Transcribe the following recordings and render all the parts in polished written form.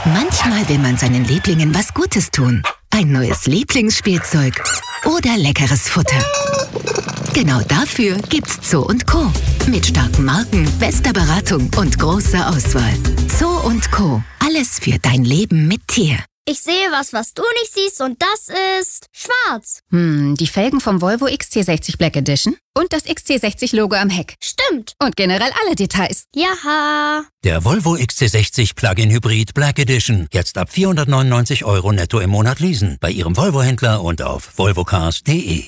Manchmal will man seinen Lieblingen was Gutes tun. Ein neues Lieblingsspielzeug oder leckeres Futter. Genau dafür gibt's Zoo & Co. Mit starken Marken, bester Beratung und großer Auswahl. Zoo & Co. Alles für dein Leben mit Tier. Ich sehe was du nicht siehst, und das ist schwarz. Die Felgen vom Volvo XC60 Black Edition und das XC60-Logo am Heck. Stimmt. Und generell alle Details. Jaha. Der Volvo XC60 Plug-in Hybrid Black Edition. Jetzt ab 499 € netto im Monat leasen. Bei Ihrem Volvo-Händler und auf volvocars.de.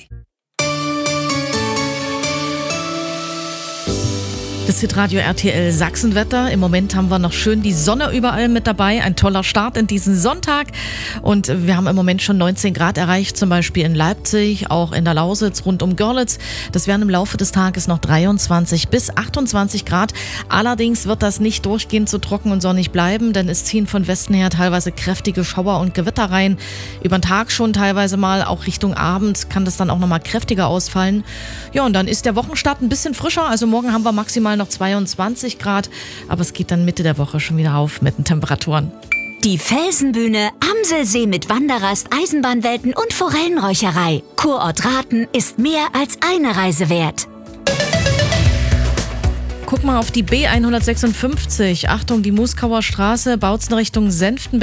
Das Hitradio RTL Sachsenwetter. Im Moment haben wir noch schön die Sonne überall mit dabei. Ein toller Start in diesen Sonntag. Und wir haben im Moment schon 19 Grad erreicht, zum Beispiel in Leipzig, auch in der Lausitz, rund um Görlitz. Das werden im Laufe des Tages noch 23 bis 28 Grad. Allerdings wird das nicht durchgehend so trocken und sonnig bleiben, denn es ziehen von Westen her teilweise kräftige Schauer und Gewitter rein. Über den Tag schon teilweise mal, auch Richtung Abend kann das dann auch nochmal kräftiger ausfallen. Ja, und dann ist der Wochenstart ein bisschen frischer. Also morgen haben wir maximal noch 22 Grad, aber es geht dann Mitte der Woche schon wieder auf mit den Temperaturen. Die Felsenbühne, Amselsee mit Wanderrast, Eisenbahnwelten und Forellenräucherei. Kurort Rathen ist mehr als eine Reise wert. Guck mal auf die B156. Achtung, die Muskauer Straße, Bautzen Richtung Senftenberg.